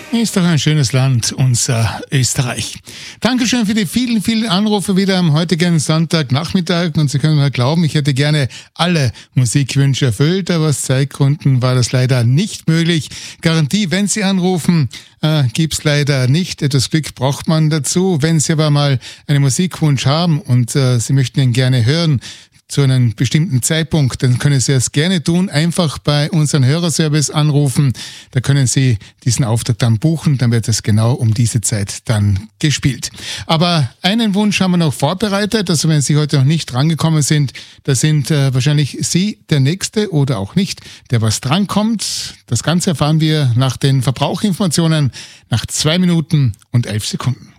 Ist doch ein schönes Land, unser Österreich. Dankeschön für die vielen, vielen Anrufe wieder am heutigen Sonntagnachmittag. Und Sie können mal glauben, ich hätte gerne alle Musikwünsche erfüllt, aber aus Zeitgründen war das leider nicht möglich. Garantie, wenn Sie anrufen, gibt's leider nicht. Etwas Glück braucht man dazu. Wenn Sie aber mal einen Musikwunsch haben und Sie möchten ihn gerne hören, zu einem bestimmten Zeitpunkt, dann können Sie es gerne tun. Einfach bei unserem Hörerservice anrufen. Da können Sie diesen Auftrag dann buchen. Dann wird es genau um diese Zeit dann gespielt. Aber einen Wunsch haben wir noch vorbereitet. Also wenn Sie heute noch nicht drangekommen sind, da sind wahrscheinlich Sie der Nächste oder auch nicht, der was drankommt. Das Ganze erfahren wir nach den Verbraucherinformationen nach 2 Minuten und 11 Sekunden.